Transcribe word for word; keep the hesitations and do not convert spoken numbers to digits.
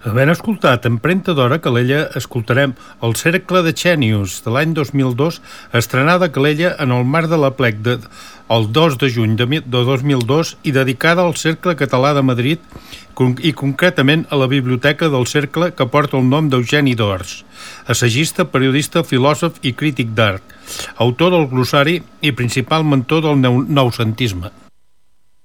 Havent escoltat Empremta d'Hora a Calella, escoltarem El Cercle de Xènius, de l'any dos mil dos, estrenada a Calella en el marc de l'Aplec de, el dos de juny de, de dos mil dos i dedicada al Cercle Català de Madrid i concretament a la Biblioteca del Cercle, que porta el nom d'Eugeni d'Ors, assagista, periodista, filòsof i crític d'art, autor del glossari i principal mentor del noucentisme.